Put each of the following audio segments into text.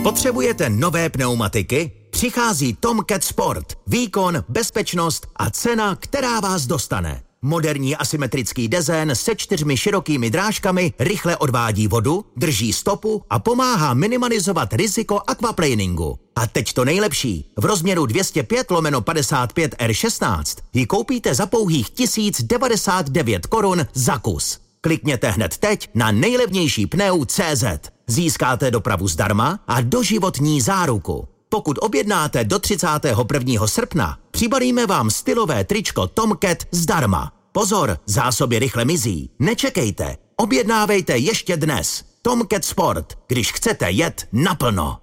Potřebujete nové pneumatiky? Přichází Tomcat Sport. Výkon, bezpečnost a cena, která vás dostane. Moderní asymetrický dezén se 4 širokými drážkami rychle odvádí vodu, drží stopu a pomáhá minimalizovat riziko aquaplaningu. A teď to nejlepší. V rozměru 205/55 R16 ji koupíte za pouhých 1099 korun za kus. Klikněte hned teď na nejlevnější pneu.cz. Získáte dopravu zdarma a doživotní záruku. Pokud objednáte do 31. srpna, přibalíme vám stylové tričko Tomcat zdarma. Pozor, zásoby rychle mizí. Nečekejte, objednávejte ještě dnes. Tomcat Sport, když chcete jet naplno.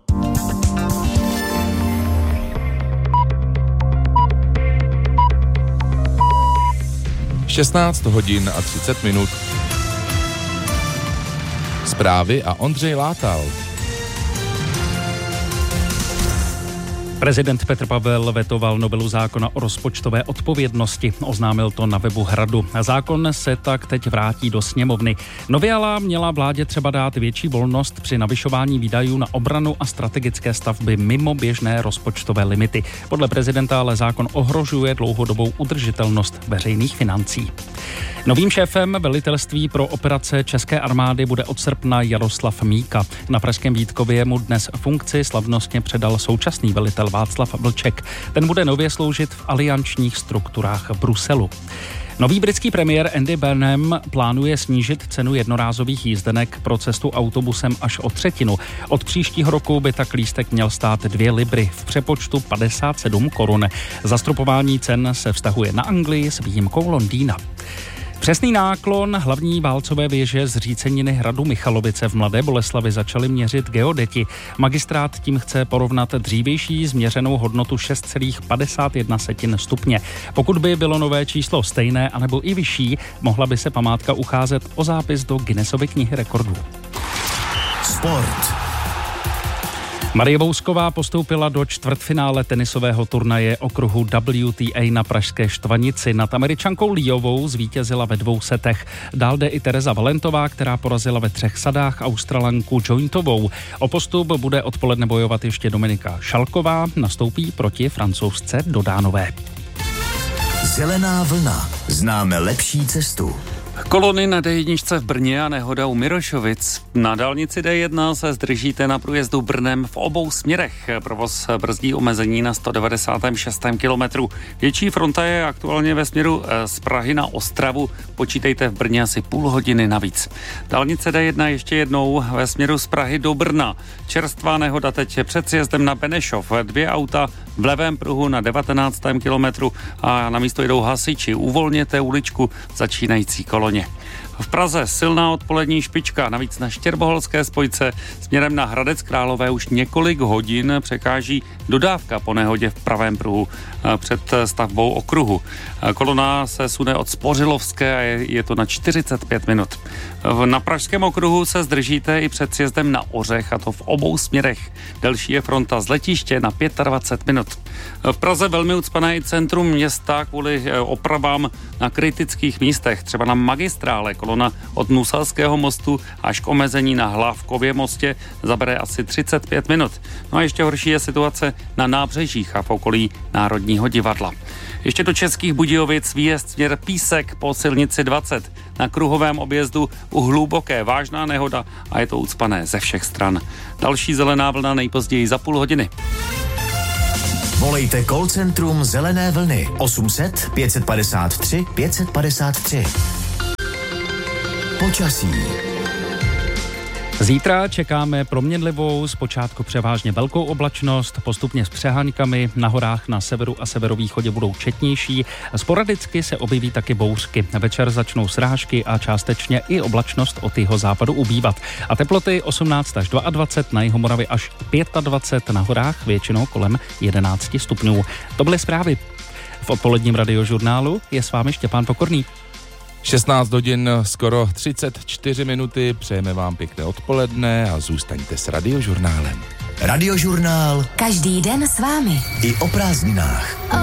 Šestnáct hodin a 30 minut. Zprávy a Ondřej Látal. Prezident Petr Pavel vetoval novelu zákona o rozpočtové odpovědnosti. Oznámil to na webu Hradu. Zákon se tak teď vrátí do sněmovny. Novela měla vládě třeba dát větší volnost při navyšování výdajů na obranu a strategické stavby mimo běžné rozpočtové limity. Podle prezidenta ale zákon ohrožuje dlouhodobou udržitelnost veřejných financí. Novým šéfem velitelství pro operace České armády bude od srpna Jaroslav Míka. Na pražském Vítkově mu dnes funkci slavnostně předal současný velitel Václav Vlček. Ten bude nově sloužit v aliančních strukturách v Bruselu. Nový britský premiér Andy Burnham plánuje snížit cenu jednorázových jízdenek pro cestu autobusem až o 1/3. Od příštího roku by tak lístek měl stát 2 libry, v přepočtu 57 korun. Zastropování cen se vztahuje na Anglii s výjimkou Londýna. Přesný náklon hlavní válcové věže zříceniny hradu Michalovice v Mladé Boleslavi začali měřit geodeti. Magistrát tím chce porovnat dřívější změřenou hodnotu 6,51 stupně. Pokud by bylo nové číslo stejné anebo i vyšší, mohla by se památka ucházet o zápis do Guinnessovy knihy rekordů. Sport. Marie Vousková postoupila do čtvrtfinále tenisového turnaje okruhu WTA na pražské Štvanici. Nad Američankou Liovou zvítězila ve 2 setech. Dál jde i Tereza Valentová, která porazila ve 3 sadách Australanku Jointovou. O postup bude odpoledne bojovat ještě Dominika Šalková, nastoupí proti Francouzce Dodánové. Zelená vlna. Známe lepší cestu. Kolony na D1 v Brně a nehoda u Mirošovic. Na dálnici D1 se zdržíte na průjezdu Brnem v obou směrech. Provoz brzdí omezení na 196. kilometru. Větší fronta je aktuálně ve směru z Prahy na Ostravu. Počítejte v Brně asi půl hodiny navíc. Dálnice D1 ještě jednou ve směru z Prahy do Brna. Čerstvá nehoda teď před sjezdem na Benešov. 2 auta v levém pruhu na 19. kilometru a na místo jdou hasiči. Uvolněte uličku začínající koloně. V Praze silná odpolední špička, navíc na Štěrboholské spojce směrem na Hradec Králové už několik hodin překáží dodávka po nehodě v pravém pruhu před stavbou okruhu. Kolona se sune od Spořilovské a je to na 45 minut. Na pražském okruhu se zdržíte i před sjezdem na Ořech, a to v obou směrech. Delší je fronta z letiště na 25 minut. V Praze velmi ucpané i centrum města kvůli opravám na kritických místech, třeba na magistrále. Kolona od Nusalského mostu až k omezení na Hlávkově mostě zabere asi 35 minut. No a ještě horší je situace na nábřežích a v okolí Národního divadla. Ještě do Českých Budějovic výjezd směr Písek po silnici 20. Na kruhovém objezdu u Hluboké vážná nehoda a je to ucpané ze všech stran. Další zelená vlna nejpozději za půl hodiny. Volejte call centrum Zelené vlny 800 553 553. Počasí. Zítra čekáme proměnlivou, zpočátku převážně velkou oblačnost, postupně s přeháňkami, na horách na severu a severovýchodě budou četnější, sporadicky se objeví taky bouřky. Večer začnou srážky a částečně i oblačnost od jihozápadu ubývat. A teploty 18 až 22, na Jihomoravě až 25, na horách většinou kolem 11 stupňů. To byly zprávy. V odpoledním radiožurnálu je s vámi Štěpán Pokorný. 16 hodin, skoro 34 minuty, přejeme vám pěkné odpoledne a zůstaňte s Radiožurnálem. Radiožurnál. Každý den s vámi. I o prázdninách.